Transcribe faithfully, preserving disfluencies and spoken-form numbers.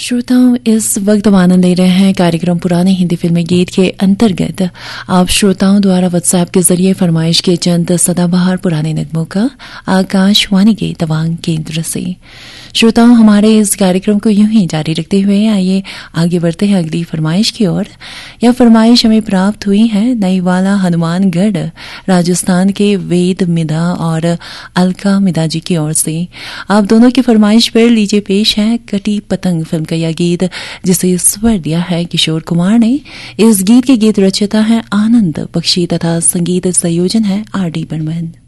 श्रोताओं, इस वक्त हम आनंद ले रहे हैं कार्यक्रम पुराने हिंदी फिल्मी गीत के अंतर्गत आप श्रोताओं द्वारा व्हाट्सएप के जरिए फरमाइश के चंद सदाबहार पुराने नगमों का आकाशवाणी के तवांग केंद्र से। श्रोताओं, हमारे इस कार्यक्रम को यूं ही जारी रखते हुए आइए आगे बढ़ते हैं अगली फरमाइश की ओर। यह फरमाइश हमें प्राप्त हुई है नईवाला हनुमानगढ़ राजस्थान के वेद मिदा और अलका मिदा जी की ओर से। आप दोनों की फरमाइश पर लीजिए पेश है कटी पतंग फिल्म का यह गीत, जिसे स्वर दिया है किशोर कुमार ने। इस गीत के गीत रचयिता है आनंद बख्शी तथा संगीत संयोजन है आर डी बर्मन।